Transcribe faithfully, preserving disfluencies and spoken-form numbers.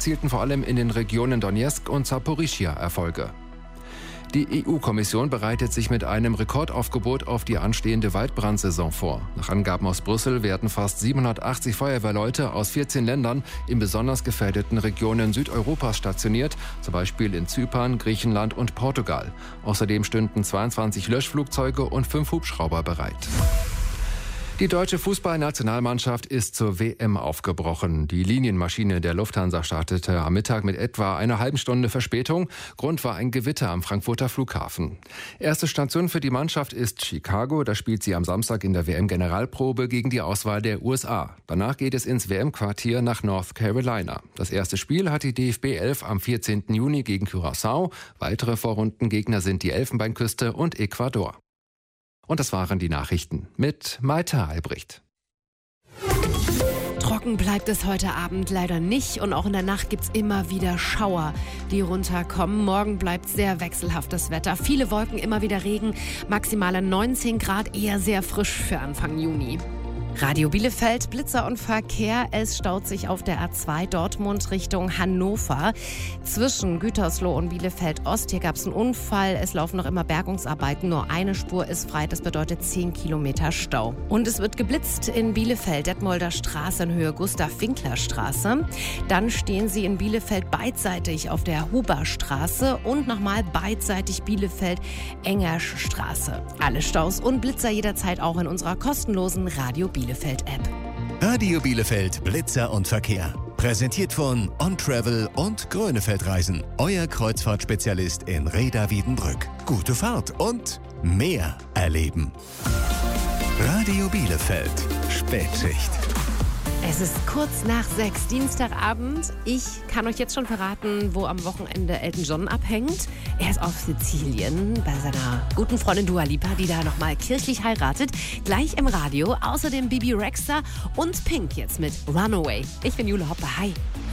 erzielten vor allem in den Regionen Donezk und Saporischschja Erfolge. Die E U-Kommission bereitet sich mit einem Rekordaufgebot auf die anstehende Waldbrandsaison vor. Nach Angaben aus Brüssel werden fast siebenhundertachtzig Feuerwehrleute aus vierzehn Ländern in besonders gefährdeten Regionen Südeuropas stationiert, zum Beispiel in Zypern, Griechenland und Portugal. Außerdem stünden zweiundzwanzig Löschflugzeuge und fünf Hubschrauber bereit. Die deutsche Fußballnationalmannschaft ist zur W M aufgebrochen. Die Linienmaschine der Lufthansa startete am Mittag mit etwa einer halben Stunde Verspätung. Grund war ein Gewitter am Frankfurter Flughafen. Erste Station für die Mannschaft ist Chicago. Da spielt sie am Samstag in der W M-Generalprobe gegen die Auswahl der U S A. Danach geht es ins W M-Quartier nach North Carolina. Das erste Spiel hat die D F B elf am vierzehnten Juni gegen Curaçao. Weitere Vorrundengegner sind die Elfenbeinküste und Ecuador. Und das waren die Nachrichten mit Maita Albrecht. Trocken bleibt es heute Abend leider nicht und auch in der Nacht gibt's immer wieder Schauer, die runterkommen. Morgen bleibt sehr wechselhaftes Wetter. Viele Wolken, immer wieder Regen, maximale neunzehn Grad, eher sehr frisch für Anfang Juni. Radio Bielefeld, Blitzer und Verkehr. Es staut sich auf der A zwei Dortmund Richtung Hannover. Zwischen Gütersloh und Bielefeld-Ost. Hier gab es einen Unfall. Es laufen noch immer Bergungsarbeiten. Nur eine Spur ist frei. Das bedeutet zehn Kilometer Stau. Und es wird geblitzt in Bielefeld. Detmolder Straße in Höhe Gustav-Winkler-Straße. Dann stehen Sie in Bielefeld beidseitig auf der Huberstraße und nochmal beidseitig Bielefeld-Engersch-Straße. Alle Staus und Blitzer jederzeit auch in unserer kostenlosen Radio Bielefeld Bielefeld-App. Radio Bielefeld, Blitzer und Verkehr. Präsentiert von On Travel und Grönefeld Reisen. Euer Kreuzfahrtspezialist in Reda Wiedenbrück. Gute Fahrt und mehr erleben. Radio Bielefeld, Spätschicht. Es ist kurz nach sechs, Dienstagabend. Ich kann euch jetzt schon verraten, wo am Wochenende Elton John abhängt. Er ist auf Sizilien bei seiner guten Freundin Dua Lipa, die da nochmal kirchlich heiratet. Gleich im Radio. Außerdem Bibi Rexha und Pink jetzt mit Runaway. Ich bin Jule Hoppe. Hi.